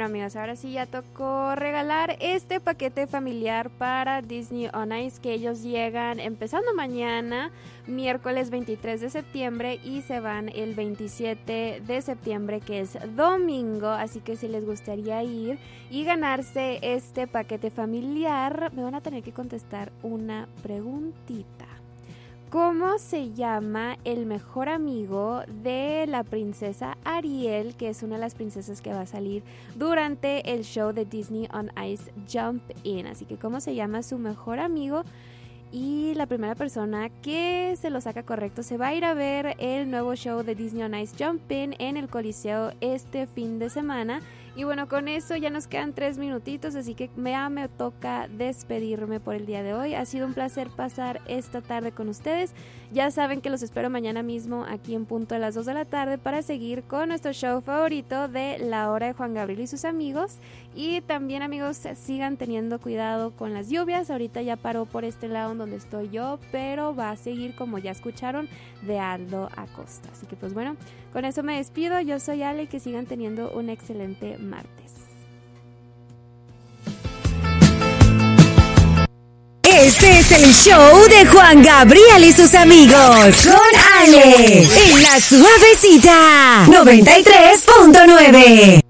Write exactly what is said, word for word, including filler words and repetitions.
amigos, ahora sí ya tocó regalar este paquete familiar para Disney on Ice, que ellos llegan empezando mañana, miércoles veintitrés de septiembre, y se van el veintisiete de septiembre, que es domingo. Así que si les gustaría ir y ganarse este paquete familiar, me van a tener que contestar una preguntita. ¿Cómo se llama el mejor amigo de la princesa Ariel, que es una de las princesas que va a salir durante el show de Disney on Ice Jump In? Así que ¿cómo se llama su mejor amigo? Y la primera persona que se lo saca correcto se va a ir a ver el nuevo show de Disney on Ice Jump In en el Coliseo este fin de semana. Y bueno, con eso ya nos quedan tres minutitos, así que ya me toca despedirme por el día de hoy. Ha sido un placer pasar esta tarde con ustedes. Ya saben que los espero mañana mismo aquí en punto a las dos de la tarde para seguir con nuestro show favorito de La Hora de Juan Gabriel y sus amigos. Y también, amigos, sigan teniendo cuidado con las lluvias. Ahorita ya paró por este lado donde estoy yo, pero va a seguir, como ya escucharon, de Aldo Acosta. Así que pues bueno, con eso me despido. Yo soy Ale y que sigan teniendo un excelente martes. Este es el show de Juan Gabriel y sus amigos. Con Ale. En la suavecita. noventa y tres punto nueve.